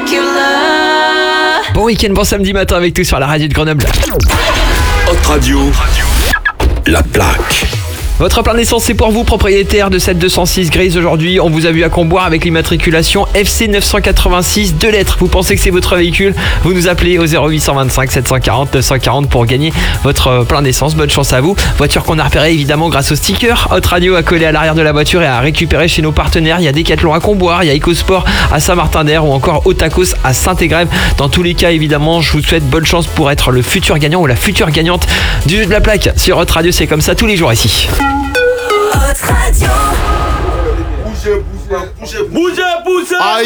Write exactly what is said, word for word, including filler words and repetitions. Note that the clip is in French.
Bon week-end, bon samedi matin avec tous sur la radio de Grenoble. Hot Radio, la plaque. Votre plein d'essence, c'est pour vous, propriétaire de cette deux cent six grise aujourd'hui. On vous a vu à Comboire avec l'immatriculation F C neuf cent quatre-vingt-six, deux lettres. Vous pensez que c'est votre véhicule? Vous nous appelez au zéro huit cent vingt-cinq sept cent quarante neuf cent quarante pour gagner votre plein d'essence. Bonne chance à vous. Voiture qu'on a repérée évidemment grâce au sticker Hot Radio à coller à l'arrière de la voiture et à récupérer chez nos partenaires. Il y a Decathlon à Comboire, il y a EcoSport à Saint-Martin-d'Air ou encore Otakos à Saint-Égrève. Dans tous les cas, évidemment, je vous souhaite bonne chance pour être le futur gagnant ou la future gagnante du jeu de la plaque. Sur Hot Radio, c'est comme ça tous les jours ici. Hot Radio. Bougez, bougez, bougez, bougez, bougez.